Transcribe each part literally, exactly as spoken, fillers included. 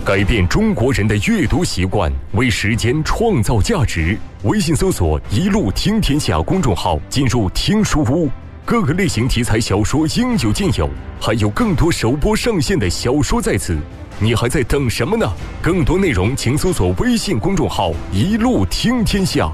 改变中国人的阅读习惯，为时间创造价值。微信搜索“一路听天下”公众号，进入听书屋，各个类型题材小说应有尽有，还有更多首播上线的小说在此。你还在等什么呢？更多内容请搜索微信公众号“一路听天下”。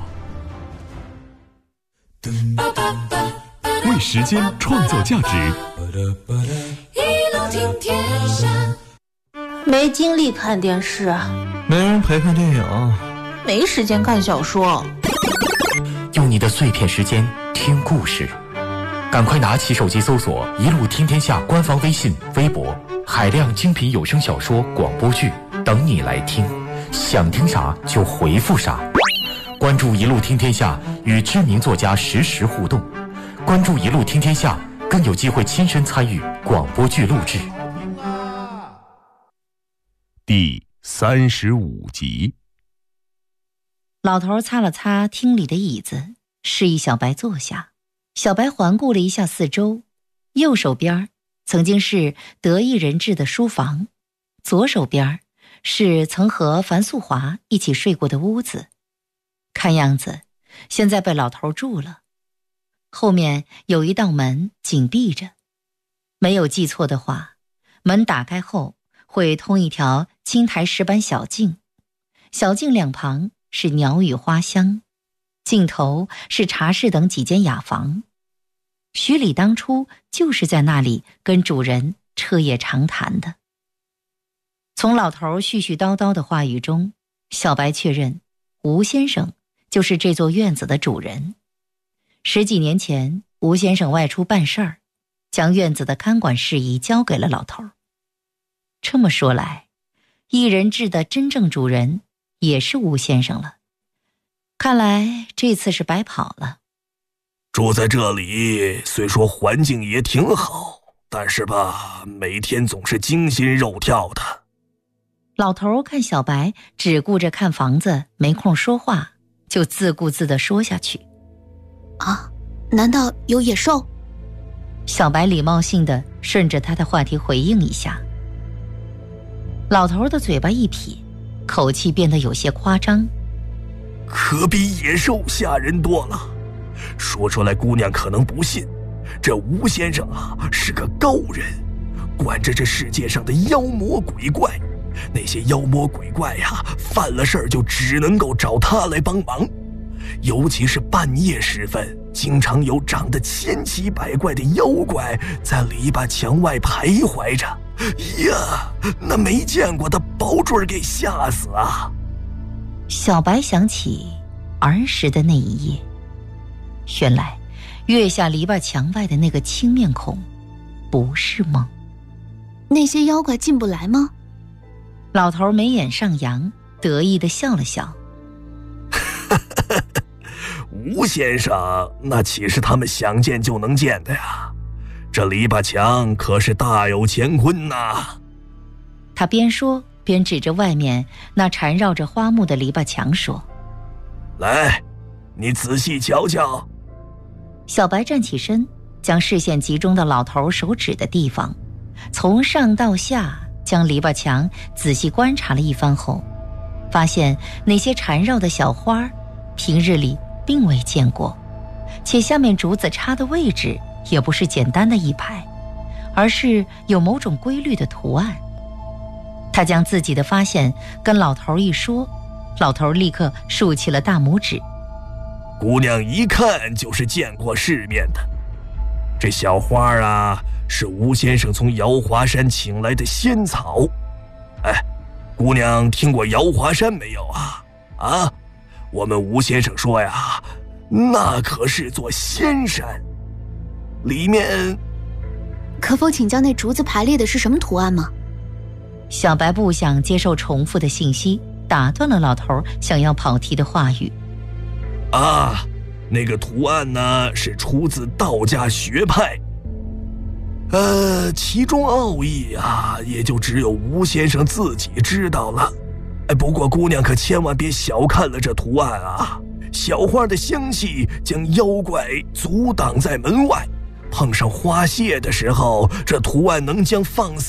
为时间创造价值， 一路听天下。 没精力看电视， 没人陪看电影， 没时间看小说。 用你的碎片时间听故事，赶快拿起手机搜索“一路听天下”官方微信、微博，海量精品有声小说、广播剧等你来听，想听啥就回复啥。关注“一路听天下”，与知名作家实时互动。关注“一路听天下”，更有机会亲身参与广播剧录制。 第三十五集。 老头擦了擦厅里的椅子，示意小白坐下。小白环顾了一下四周，右手边曾经是德意人质的书房，左手边是曾和樊素华一起睡过的屋子。看样子现在被老头住了。后面有一道门紧闭着，没有记错的话，门打开后会通一条青苔石板小径，小径两旁是鸟语花香，尽头是茶室等几间雅房。徐礼当初就是在那里跟主人彻夜长谈的。从老头絮絮叨叨的话语中，小白确认吴先生就是这座院子的主人。十几年前，吴先生外出办事儿，将院子的看管事宜交给了老头。这么说来，一人质的真正主人也是吴先生了。看来这次是白跑了。 住在这里虽说环境也挺好，但是吧，每天总是惊心肉跳的。 老头看小白只顾着看房子，没空说话，就自顾自地说下去。 啊，难道有野兽？ 小白礼貌性地顺着他的话题回应一下。老头的嘴巴一撇，口气变得有些夸张。 可比野兽吓人多了。说出来姑娘可能不信，这吴先生啊是个高人，管着这世界上的妖魔鬼怪。那些妖魔鬼怪呀，犯了事儿就只能够找他来帮忙。尤其是半夜时分，经常有长得千奇百怪的妖怪在篱笆墙外徘徊着。呀，那没见过的保准给吓死啊！ 小白想起儿时的那一夜，原来跃下篱笆墙外的那个青面孔不是梦。 那些妖怪进不来吗？ 老头眉眼上扬，得意地笑了笑。 吴先生那岂是他们想见就能见的呀？这篱笆墙可是大有乾坤呐！ 他边说边指着外面那缠绕着花木的篱笆墙说：“ 来，你仔细瞧瞧。” 小白站起身，将视线集中到老头手指的地方，从上到下将篱笆墙仔细观察了一番后，发现那些缠绕的小花平日里并未见过，且下面竹子插的位置也不是简单的一排，而是有某种规律的图案。他将自己的发现跟老头一说，老头立刻竖起了大拇指。 姑娘一看就是见过世面的。这小花啊，是吴先生从瑶华山请来的仙草。哎，姑娘听过瑶华山没有啊？啊，我们吴先生说呀，那可是座仙山，里面…… 可否请教那竹子排列的是什么图案吗？ 小白不想接受重复的信息，打断了老头想要跑题的话语。 啊，那个图案呢是出自道家学派，呃，其中奥义啊，也就只有吴先生自己知道了。哎，不过姑娘可千万别小看了这图案啊！小花的香气将妖怪阻挡在门外，碰上花谢的时候，这图案能将放肆